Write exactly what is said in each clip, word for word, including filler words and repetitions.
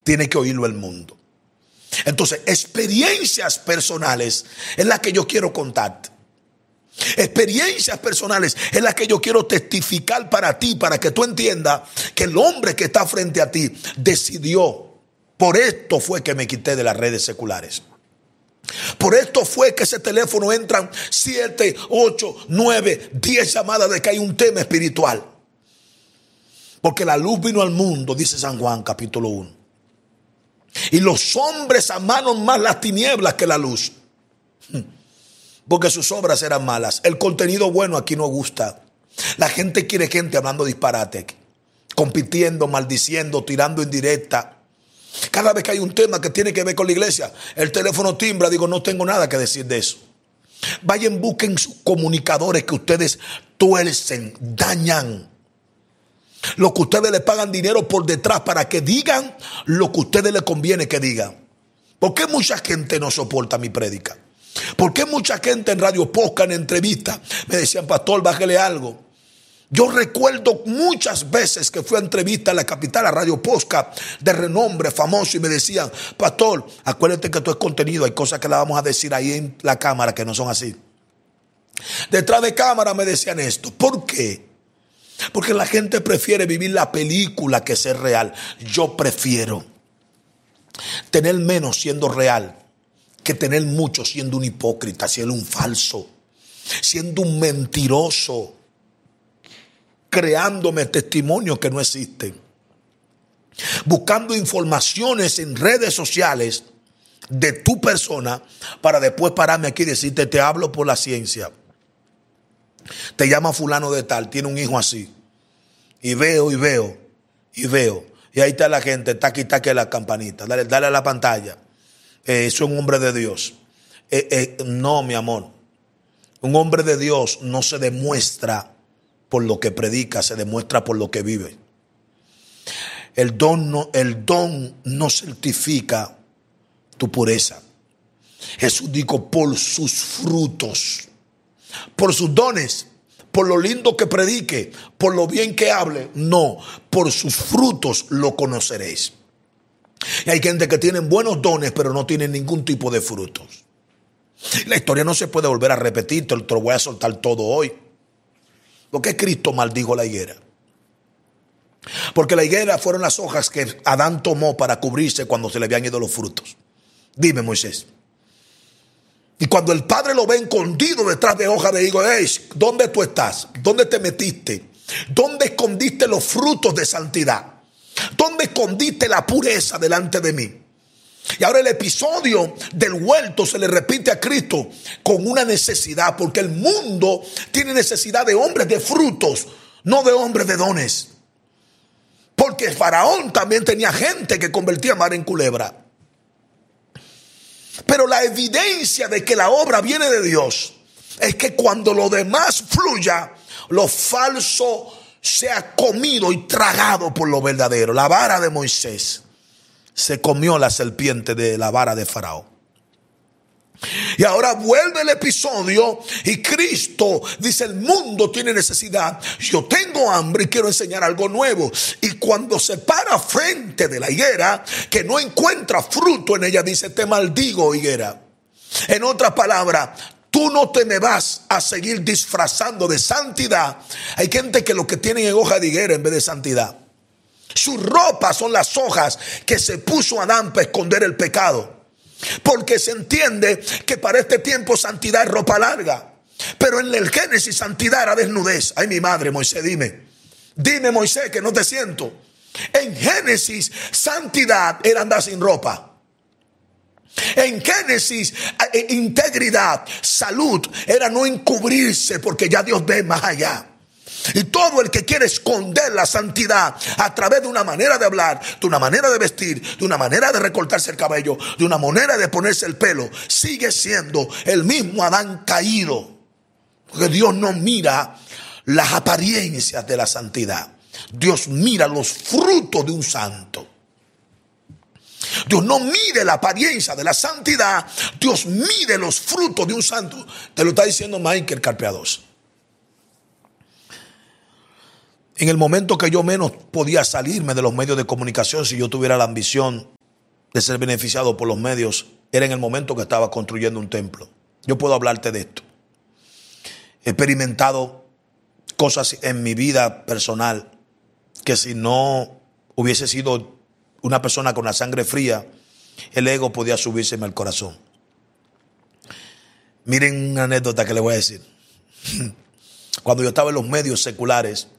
tiene que oírlo el mundo. Entonces, experiencias personales es la que yo quiero contarte. Experiencias personales es la que yo quiero testificar para ti, para que tú entiendas que el hombre que está frente a ti decidió. Por esto fue que me quité de las redes seculares. Por esto fue que ese teléfono entran siete, ocho, nueve, diez llamadas de que hay un tema espiritual. Porque la luz vino al mundo, dice San Juan capítulo uno. Y los hombres amaron más las tinieblas que la luz, porque sus obras eran malas. El contenido bueno aquí no gusta. La gente quiere gente hablando disparate, compitiendo, maldiciendo, tirando indirecta. Cada vez que hay un tema que tiene que ver con la iglesia, el teléfono timbra. Digo, no tengo nada que decir de eso. Vayan, busquen sus comunicadores que ustedes tuercen, dañan. Lo que ustedes le pagan dinero por detrás para que digan lo que a ustedes les conviene que digan. ¿Por qué mucha gente no soporta mi prédica? ¿Por qué mucha gente en Radio Posca, en entrevistas, me decían, pastor, bájele algo? Yo recuerdo muchas veces que fui a entrevista a la capital, a Radio Posca, de renombre, famoso, y me decían, pastor, acuérdate que esto es contenido, hay cosas que le vamos a decir ahí en la cámara que no son así. Detrás de cámara me decían esto. ¿Por qué? Porque la gente prefiere vivir la película que ser real. Yo prefiero tener menos siendo real que tener mucho siendo un hipócrita, siendo un falso, siendo un mentiroso, creándome testimonios que no existen, buscando informaciones en redes sociales de tu persona para después pararme aquí y decirte, te hablo por la ciencia. Te llama fulano de tal, tiene un hijo así. Y veo, y veo, y veo. Y ahí está la gente, taqui, taqui a la campanita. Dale, dale a la pantalla. Eh, eso es un hombre de Dios. Eh, eh, no, mi amor. Un hombre de Dios no se demuestra por lo que predica, se demuestra por lo que vive. El don no, el don no certifica tu pureza. Jesús dijo, por sus frutos. Por sus dones, por lo lindo que predique, por lo bien que hable, no, por sus frutos lo conoceréis. Y hay gente que tiene buenos dones, pero no tienen ningún tipo de frutos. La historia no se puede volver a repetir, te lo voy a soltar todo hoy. ¿Por qué Cristo maldijo la higuera? Porque la higuera fueron las hojas que Adán tomó para cubrirse cuando se le habían ido los frutos. Dime, Moisés. Y cuando el padre lo ve escondido detrás de hoja de higo, hey, ¿dónde tú estás? ¿Dónde te metiste? ¿Dónde escondiste los frutos de santidad? ¿Dónde escondiste la pureza delante de mí? Y ahora el episodio del huerto se le repite a Cristo con una necesidad, porque el mundo tiene necesidad de hombres de frutos, no de hombres de dones. Porque el faraón también tenía gente que convertía mar en culebra. Pero la evidencia de que la obra viene de Dios es que cuando lo demás fluya, lo falso sea comido y tragado por lo verdadero. La vara de Moisés se comió la serpiente de la vara de Faraón. Y ahora vuelve el episodio y Cristo dice, el mundo tiene necesidad, yo tengo hambre y quiero enseñar algo nuevo. Y cuando se para frente de la higuera, que no encuentra fruto en ella, dice, te maldigo, higuera. En otras palabras, tú no te me vas a seguir disfrazando de santidad. Hay gente que lo que tienen es hoja de higuera en vez de santidad. Sus ropas son las hojas que se puso Adán para esconder el pecado. Porque se entiende que para este tiempo santidad es ropa larga. Pero en el Génesis santidad era desnudez. Ay, mi madre, Moisés, dime. Dime, Moisés, que no te siento. En Génesis santidad era andar sin ropa. En Génesis integridad, salud, era no encubrirse porque ya Dios ve más allá. Y todo el que quiere esconder la santidad a través de una manera de hablar, de una manera de vestir, de una manera de recortarse el cabello, de una manera de ponerse el pelo, sigue siendo el mismo Adán caído. Porque Dios no mira las apariencias de la santidad. Dios mira los frutos de un santo. Dios no mide la apariencia de la santidad. Dios mide los frutos de un santo. Te lo está diciendo Michael Carpeados. En el momento que yo menos podía salirme de los medios de comunicación, si yo tuviera la ambición de ser beneficiado por los medios era en el momento que estaba construyendo un templo. Yo puedo hablarte de esto. He experimentado cosas en mi vida personal que si no hubiese sido una persona con la sangre fría, el ego podía subírseme al corazón. Miren una anécdota que les voy a decir. Cuando yo estaba en los medios seculares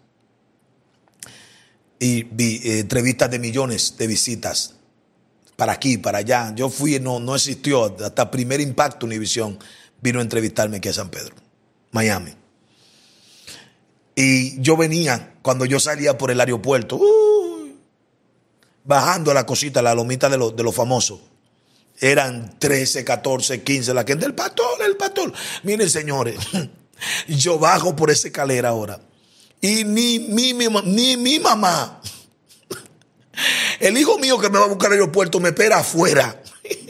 y vi eh, entrevistas de millones de visitas para aquí, para allá, yo fui, no, no existió, hasta Primer Impacto Univisión vino a entrevistarme aquí a San Pedro, Miami. Y yo venía, cuando yo salía por el aeropuerto, uh, bajando la cosita, la lomita de los de los famosos. Eran trece, catorce, quince, la gente, el pastor, el pastor. Miren, señores, yo bajo por esa escalera ahora. Y ni mi, mi, ni mi mamá, el hijo mío que me va a buscar al aeropuerto me espera afuera.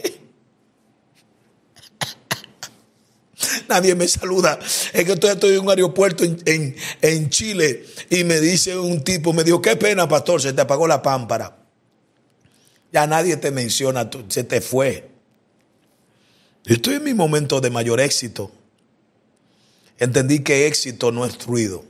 Nadie me saluda. Es que estoy, estoy en un aeropuerto en, en, en Chile y me dice un tipo, me dijo, qué pena, pastor, se te apagó la pámpara. Ya nadie te menciona, se te fue. Yo estoy en mi momento de mayor éxito. Entendí que éxito no es ruido.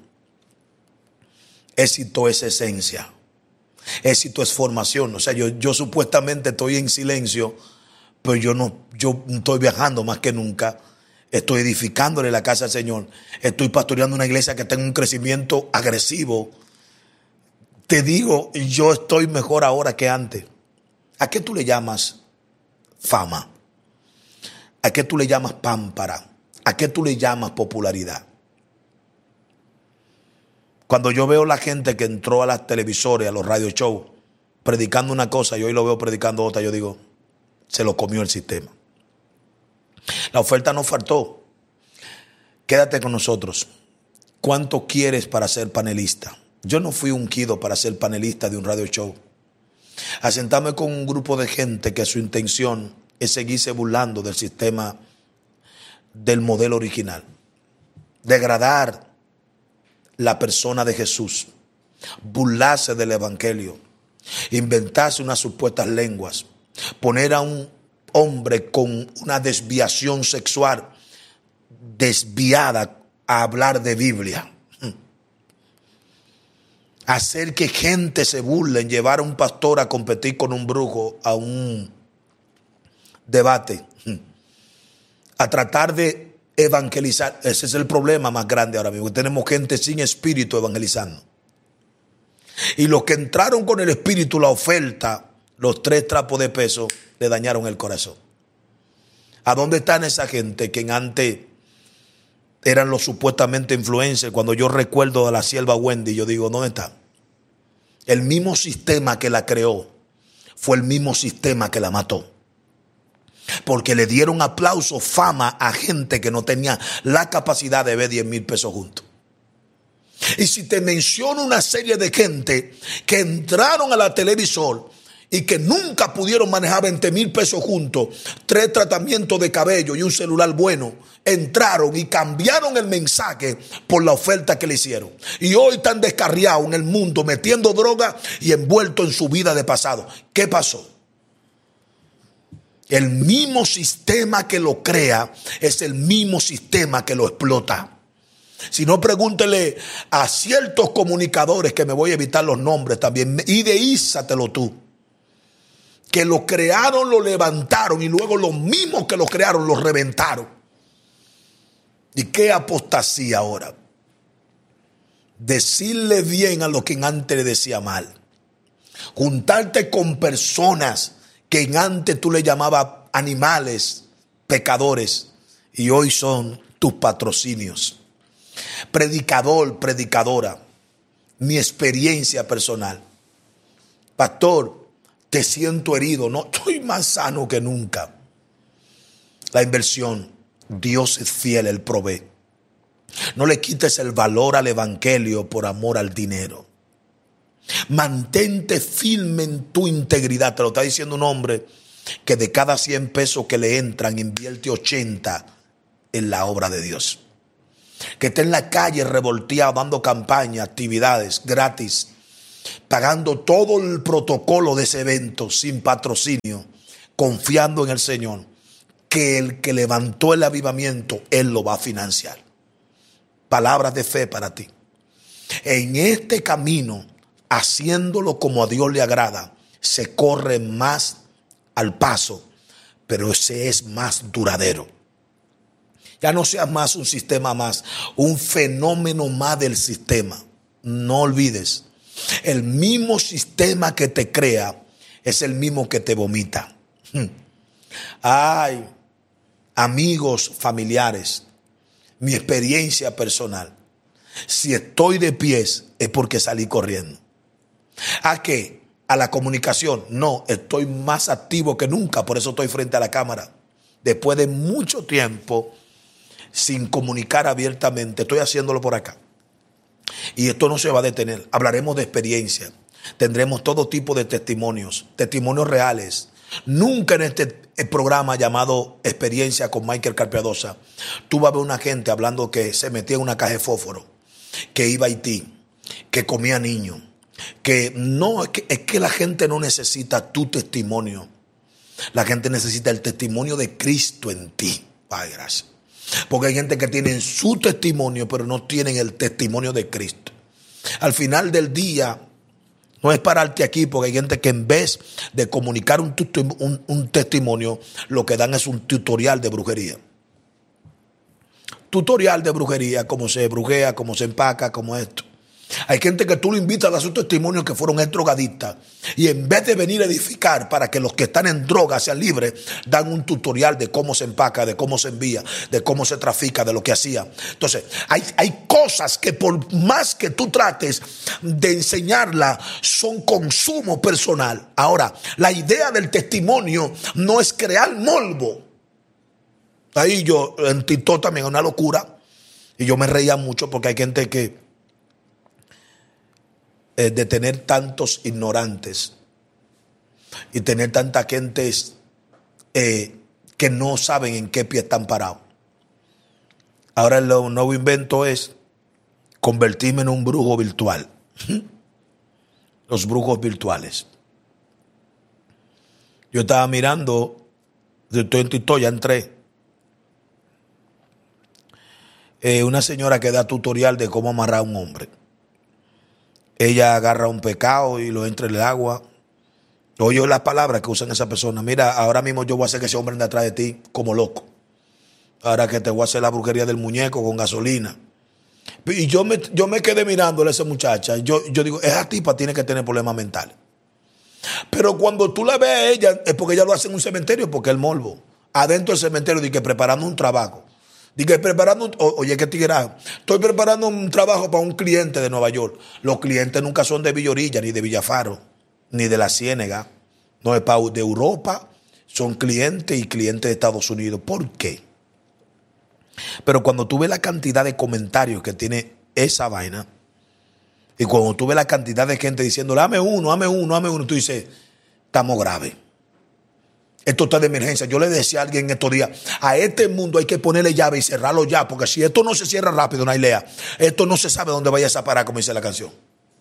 Éxito es esencia. Éxito es formación. O sea, yo, yo supuestamente estoy en silencio, pero yo no, yo estoy viajando más que nunca. Estoy edificándole la casa al Señor. Estoy pastoreando una iglesia que tenga un crecimiento agresivo. Te digo, yo estoy mejor ahora que antes. ¿A qué tú le llamas fama? ¿A qué tú le llamas pámpara? ¿A qué tú le llamas popularidad? Cuando yo veo la gente que entró a las televisores, a los radio shows, predicando una cosa y hoy lo veo predicando otra, yo digo, se lo comió el sistema. La oferta no faltó. Quédate con nosotros. ¿Cuánto quieres para ser panelista? Yo no fui ungido para ser panelista de un radio show. A sentarme con un grupo de gente que su intención es seguirse burlando del sistema, del modelo original. Degradar la persona de Jesús. Burlarse del evangelio. Inventarse unas supuestas lenguas. Poner a un hombre con una desviación sexual desviada a hablar de Biblia. Hacer que gente se burle, llevar a un pastor a competir con un brujo a un debate, a tratar de evangelizar. Ese es el problema más grande ahora mismo. Tenemos gente sin espíritu evangelizando. Y los que entraron con el espíritu, la oferta, los tres trapos de peso, le dañaron el corazón. ¿A dónde están esa gente que en antes eran los supuestamente influencers? Cuando yo recuerdo a la sierva Wendy, yo digo, ¿dónde está? El mismo sistema que la creó fue el mismo sistema que la mató. Porque le dieron aplauso, fama a gente que no tenía la capacidad de ver diez mil pesos juntos. Y si te menciono una serie de gente que entraron a la televisor y que nunca pudieron manejar veinte mil pesos juntos, tres tratamientos de cabello y un celular bueno, entraron y cambiaron el mensaje por la oferta que le hicieron. Y hoy están descarriados en el mundo, metiendo droga y envueltos en su vida de pasado. ¿Qué pasó? El mismo sistema que lo crea es el mismo sistema que lo explota. Si no, pregúntele a ciertos comunicadores, que me voy a evitar los nombres también, ideízatelo tú, que lo crearon, lo levantaron y luego los mismos que lo crearon lo reventaron. ¿Y qué apostasía ahora? Decirle bien a lo que en antes le decía mal. Juntarte con personas que en antes tú le llamabas animales, pecadores, y hoy son tus patrocinios. Predicador, predicadora, mi experiencia personal. Pastor, te siento herido, no, estoy más sano que nunca. La inversión, Dios es fiel, Él provee. No le quites el valor al evangelio por amor al dinero. Mantente firme en tu integridad. Te lo está diciendo un hombre que de cada cien pesos que le entran invierte ochenta en la obra de Dios. Que está en la calle revolteado, dando campaña, actividades gratis, pagando todo el protocolo de ese evento sin patrocinio, confiando en el Señor, que el que levantó el avivamiento, Él lo va a financiar. Palabras de fe para ti. En este camino, haciéndolo como a Dios le agrada, se corre más al paso, pero ese es más duradero. Ya no seas más un sistema más, un fenómeno más del sistema. No olvides, el mismo sistema que te crea es el mismo que te vomita. Ay, amigos, familiares, mi experiencia personal. Si estoy de pies es porque salí corriendo. ¿A qué? A la comunicación. No, estoy más activo que nunca, por eso estoy frente a la cámara. Después de mucho tiempo sin comunicar abiertamente, estoy haciéndolo por acá. Y esto no se va a detener. Hablaremos de experiencia. Tendremos todo tipo de testimonios, testimonios reales. Nunca en este programa llamado Experiencia con Michael Carpiadosa tú vas a ver una gente hablando que se metía en una caja de fósforo, que iba a Haití, que comía niños, que no, es que, es que la gente no necesita tu testimonio. La gente necesita el testimonio de Cristo en ti. Ay, gracias. Porque hay gente que tiene su testimonio, pero no tienen el testimonio de Cristo. Al final del día, no es pararte aquí, porque hay gente que en vez de comunicar un, un, un testimonio, lo que dan es un tutorial de brujería. Tutorial de brujería, cómo se brujea, cómo se empaca, cómo esto. Hay gente que tú le invitas a dar sus testimonios que fueron drogadictas, y en vez de venir a edificar para que los que están en droga sean libres, dan un tutorial de cómo se empaca, de cómo se envía, de cómo se trafica, de lo que hacía. Entonces, hay, hay cosas que por más que tú trates de enseñarla, son consumo personal. Ahora, la idea del testimonio no es crear morbo. Ahí yo en TikTok también es una locura, y yo me reía mucho porque hay gente que de tener tantos ignorantes y tener tanta gente eh, que no saben en qué pie están parados. Ahora el nuevo invento es convertirme en un brujo virtual. Los brujos virtuales. Yo estaba mirando, estoy en TikTok, ya entré. Eh, una señora que da tutorial de cómo amarrar a un hombre. Ella agarra un pecado y lo entra en el agua. Oye las palabras que usan esa persona. Mira, ahora mismo yo voy a hacer que ese hombre ande atrás de ti como loco. Ahora que te voy a hacer la brujería del muñeco con gasolina. Y yo me, yo me quedé mirándole a esa muchacha. Y yo, yo digo, esa tipa tiene que tener problemas mentales. Pero cuando tú la ves a ella, es porque ella lo hace en un cementerio, porque es el morbo. Adentro del cementerio, dice que preparando un trabajo. Dice preparando, un, oye, qué tigre, estoy preparando un trabajo para un cliente de Nueva York. Los clientes nunca son de Villorilla, ni de Villafaro, ni de la Ciénega. No es para de Europa, son clientes y clientes de Estados Unidos. ¿Por qué? Pero cuando tú ves la cantidad de comentarios que tiene esa vaina, y cuando tú ves la cantidad de gente diciéndole, dame uno, dame uno, dame uno, tú dices, estamos graves. Esto está de emergencia. Yo le decía a alguien en estos días, a este mundo hay que ponerle llave y cerrarlo ya, porque si esto no se cierra rápido, no hay lea. Esto no se sabe dónde vaya a parar, como dice la canción.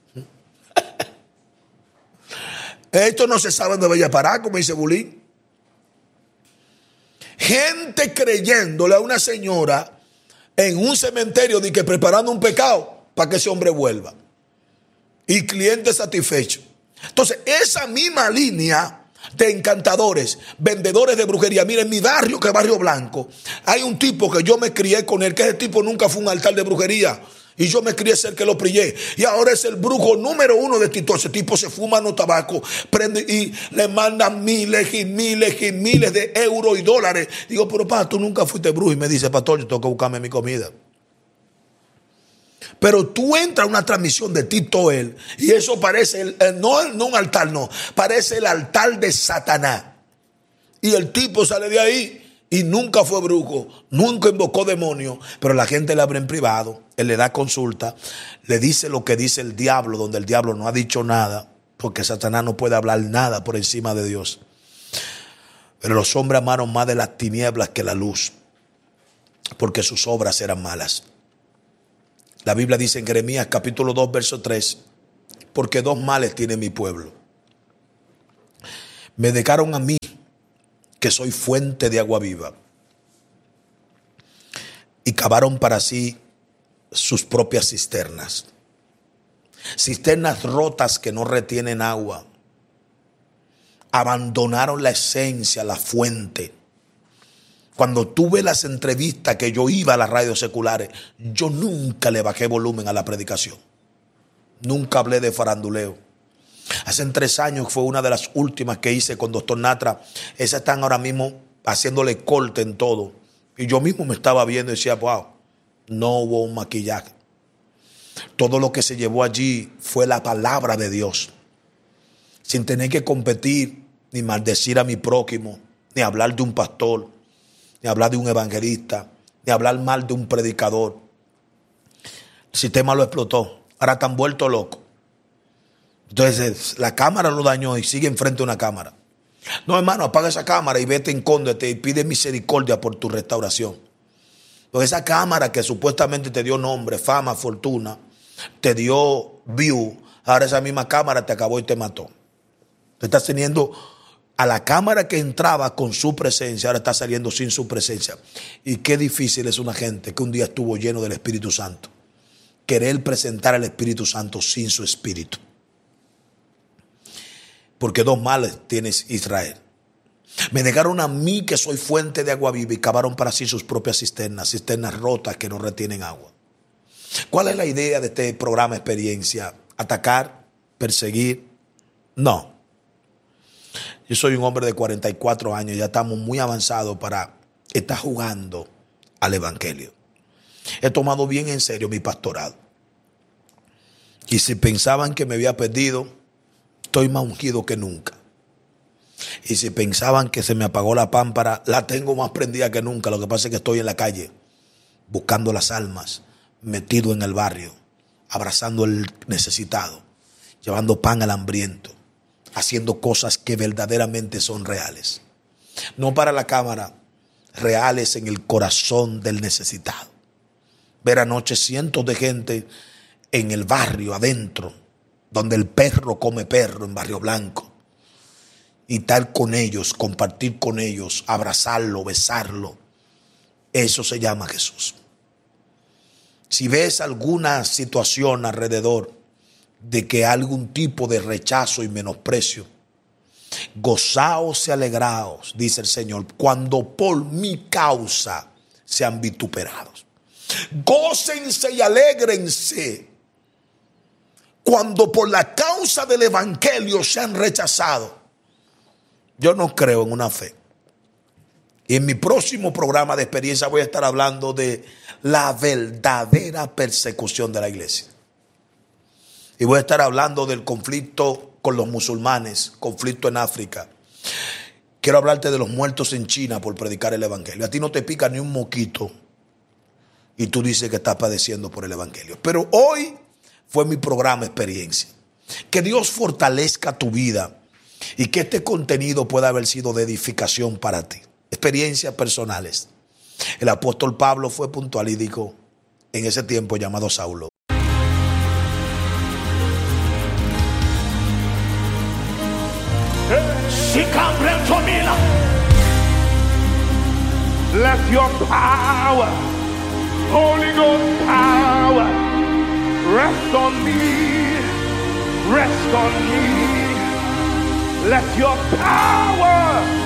Esto no se sabe dónde vaya a parar, como dice Bulín. Gente creyéndole a una señora en un cementerio de que preparando un pecado para que ese hombre vuelva. Y cliente satisfecho. Entonces, esa misma línea de encantadores, vendedores de brujería. Mira, en mi barrio, que es Barrio Blanco, hay un tipo que yo me crié con él, que ese tipo nunca fue un altar de brujería. Y yo me crié ser que lo prillé. Y ahora es el brujo número uno de Tito. Ese tipo se fuma no tabaco, prende y le mandan miles y miles y miles de euros y dólares. Digo, pero pa, tú nunca fuiste brujo. Y me dice, pastor, yo tengo que buscarme mi comida. Pero tú entras a una transmisión de Tito él y eso parece, el, el, no, no un altar, no, parece el altar de Satanás. Y el tipo sale de ahí y nunca fue brujo, nunca invocó demonios, pero la gente le abre en privado, él le da consulta, le dice lo que dice el diablo, donde el diablo no ha dicho nada, porque Satanás no puede hablar nada por encima de Dios. Pero los hombres amaron más de las tinieblas que la luz, porque sus obras eran malas. La Biblia dice en Jeremías capítulo dos, verso tres, porque dos males tiene mi pueblo. Me dejaron a mí que soy fuente de agua viva. Y cavaron para sí sus propias cisternas. Cisternas rotas que no retienen agua. Abandonaron la esencia, la fuente. Cuando tuve las entrevistas que yo iba a las radios seculares, yo nunca le bajé volumen a la predicación. Nunca hablé de faranduleo. Hace tres años fue una de las últimas que hice con doctor Natra. Esas están ahora mismo haciéndole corte en todo. Y yo mismo me estaba viendo y decía, wow, no hubo un maquillaje. Todo lo que se llevó allí fue la palabra de Dios. Sin tener que competir, ni maldecir a mi prójimo, ni hablar de un pastor, ni hablar de un evangelista, ni hablar mal de un predicador. El sistema lo explotó. Ahora están vueltos locos. Entonces la cámara lo dañó y sigue enfrente de una cámara. No, hermano, apaga esa cámara y vete, escóndete y pide misericordia por tu restauración. Porque esa cámara que supuestamente te dio nombre, fama, fortuna, te dio view, ahora esa misma cámara te acabó y te mató. Tú estás teniendo a la cámara que entraba con su presencia, ahora está saliendo sin su presencia. Y qué difícil es una gente que un día estuvo lleno del Espíritu Santo. Querer presentar al Espíritu Santo sin su Espíritu. Porque dos males tienes Israel. Me negaron a mí que soy fuente de agua viva y cavaron para sí sus propias cisternas, cisternas rotas que no retienen agua. ¿Cuál es la idea de este programa Experiencia? ¿Atacar? ¿Perseguir? No. Yo soy un hombre de cuarenta y cuatro años, ya estamos muy avanzados para estar jugando al evangelio. He tomado bien en serio mi pastorado. Y si pensaban que me había perdido, estoy más ungido que nunca. Y si pensaban que se me apagó la pámpara, la tengo más prendida que nunca. Lo que pasa es que estoy en la calle, buscando las almas, metido en el barrio, abrazando al necesitado, llevando pan al hambriento, haciendo cosas que verdaderamente son reales. No para la cámara, reales en el corazón del necesitado. Ver anoche cientos de gente en el barrio adentro, donde el perro come perro en Barrio Blanco, y estar con ellos, compartir con ellos, abrazarlo, besarlo. Eso se llama Jesús. Si ves alguna situación alrededor de que hay algún tipo de rechazo y menosprecio, gozaos y alegraos, dice el Señor, cuando por mi causa sean vituperados. Gócense y alégrense cuando por la causa del evangelio sean rechazados. Yo no creo en una fe. Y en mi próximo programa de Experiencia voy a estar hablando de la verdadera persecución de la iglesia. Y voy a estar hablando del conflicto con los musulmanes, conflicto en África. Quiero hablarte de los muertos en China por predicar el evangelio. A ti no te pica ni un moquito y tú dices que estás padeciendo por el evangelio. Pero hoy fue mi programa Experiencia. Que Dios fortalezca tu vida y que este contenido pueda haber sido de edificación para ti. Experiencias personales. El apóstol Pablo fue puntual y dijo, en ese tiempo llamado Saulo: let your power, Holy Ghost power, rest on me, rest on me. Let your power